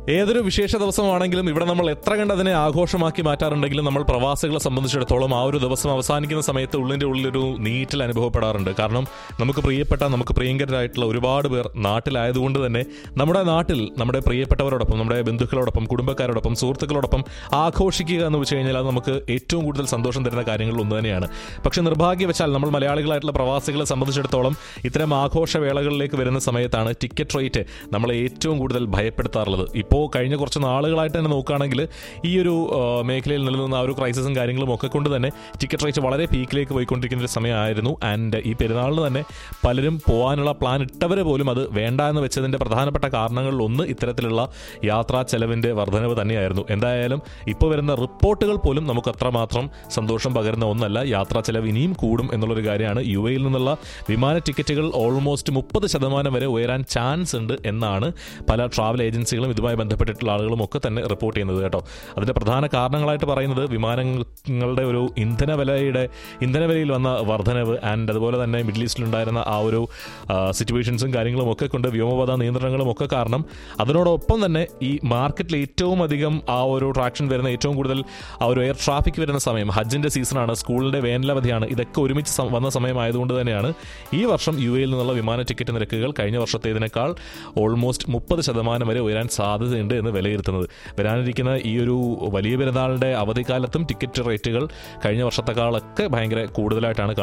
ഏതൊരു വിശേഷ ദിവസമാണെങ്കിലും ഇവിടെ നമ്മൾ എത്ര കണ്ട് അതിനെ ആഘോഷമാക്കി മാറ്റാറുണ്ടെങ്കിലും നമ്മൾ പ്രവാസികളെ സംബന്ധിച്ചിടത്തോളം ആ ഒരു ദിവസം അവസാനിക്കുന്ന സമയത്ത് ഉള്ളിൻ്റെ ഉള്ളിലൊരു നീറ്റൽ അനുഭവപ്പെടാറുണ്ട്. കാരണം നമുക്ക് പ്രിയങ്കരായിട്ടുള്ള ഒരുപാട് പേർ നാട്ടിലായതുകൊണ്ട് തന്നെ നമ്മുടെ നാട്ടിൽ നമ്മുടെ പ്രിയപ്പെട്ടവരോടൊപ്പം, നമ്മുടെ ബന്ധുക്കളോടൊപ്പം, കുടുംബക്കാരോടൊപ്പം, സുഹൃത്തുക്കളോടൊപ്പം ആഘോഷിക്കുക എന്ന് വെച്ച് കഴിഞ്ഞാൽ അത് നമുക്ക് ഏറ്റവും കൂടുതൽ സന്തോഷം തരുന്ന കാര്യങ്ങളിൽ ഒന്ന് തന്നെയാണ്. പക്ഷെ നിർഭാഗ്യവശാൽ നമ്മൾ മലയാളികളായിട്ടുള്ള പ്രവാസികളെ സംബന്ധിച്ചിടത്തോളം ഇത്തരം ആഘോഷവേളകളിലേക്ക് വരുന്ന സമയത്താണ് ടിക്കറ്റ് റേറ്റ് നമ്മളെ ഏറ്റവും കൂടുതൽ ഭയപ്പെടുത്താറുള്ളത്. ഇപ്പോൾ കഴിഞ്ഞ കുറച്ച് നാളുകളായിട്ട് തന്നെ നോക്കുകയാണെങ്കിൽ ഈ ഒരു മേഖലയിൽ നിലനിന്ന ആ ഒരു ക്രൈസിസും കാര്യങ്ങളും ഒക്കെ കൊണ്ട് തന്നെ ടിക്കറ്റ് റേറ്റ് വളരെ പീക്കിലേക്ക് പോയിക്കൊണ്ടിരിക്കുന്ന ഒരു സമയമായിരുന്നു. ആൻഡ് ഈ പെരുന്നാളിന് തന്നെ പലരും പോകാനുള്ള പ്ലാൻ ഇട്ടവർ പോലും അത് വേണ്ട എന്ന് വെച്ചതിൻ്റെ പ്രധാനപ്പെട്ട കാരണങ്ങളിൽ ഒന്ന് ഇത്തരത്തിലുള്ള യാത്രാ ചെലവിൻ്റെ വർധനവ് തന്നെയായിരുന്നു. എന്തായാലും ഇപ്പോൾ വരുന്ന റിപ്പോർട്ടുകൾ പോലും നമുക്ക് അത്രമാത്രം സന്തോഷം പകരുന്ന ഒന്നല്ല. യാത്രാ ചെലവ് ഇനിയും കൂടും എന്നുള്ളൊരു കാര്യമാണ്. യുഎഇയിൽ നിന്നുള്ള വിമാന ടിക്കറ്റുകൾ ഓൾമോസ്റ്റ് 30% വരെ ഉയരാൻ ചാൻസ് ഉണ്ട് എന്നാണ് പല ട്രാവൽ ഏജൻസികളും ഇതുമായി ബന്ധപ്പെട്ടിട്ടുള്ള ആളുകളും ഒക്കെ തന്നെ റിപ്പോർട്ട് ചെയ്യുന്നത് കേട്ടോ. അതിൻ്റെ പ്രധാന കാരണങ്ങളായിട്ട് പറയുന്നത് വിമാനങ്ങളുടെ ഒരു ഇന്ധനവിലയിൽ വന്ന വർധനവ് ആൻഡ് അതുപോലെ തന്നെ മിഡിൽ ഈസ്റ്റിലുണ്ടായിരുന്ന ആ ഒരു സിറ്റുവേഷൻസും കാര്യങ്ങളും ഒക്കെ കൊണ്ട് വ്യോമപാത നിയന്ത്രണങ്ങളും ഒക്കെ കാരണം. അതിനോടൊപ്പം തന്നെ ഈ മാർക്കറ്റിൽ ഏറ്റവും അധികം ആ ഒരു ട്രാക്ഷൻ വരുന്ന, ഏറ്റവും കൂടുതൽ ആ ഒരു എയർ ട്രാഫിക് വരുന്ന സമയം ഹജ്ജിൻ്റെ സീസണാണ്, സ്കൂളിൻ്റെ വേനലവധിയാണ്. ഇതൊക്കെ ഒരുമിച്ച് വന്ന സമയമായതുകൊണ്ട് തന്നെയാണ് ഈ വർഷം യുഎഇയിൽ നിന്നുള്ള വിമാന ടിക്കറ്റ് നിരക്കുകൾ കഴിഞ്ഞ വർഷത്തേതിനേക്കാൾ ഓൾമോസ്റ്റ് 30% വരെ ഉയരാൻ സാധ്യതയുണ്ട് എന്ന് വിലയിരുത്തുന്നത്. വരാനിരിക്കുന്ന ഈ ഒരു വലിയ പെരുന്നാളിൻ്റെ അവധിക്കാലത്തും ടിക്കറ്റ് റേറ്റുകൾ കഴിഞ്ഞ വർഷത്തെക്കാളൊക്കെ ഭയങ്കര കൂടുതലായിട്ടാണ്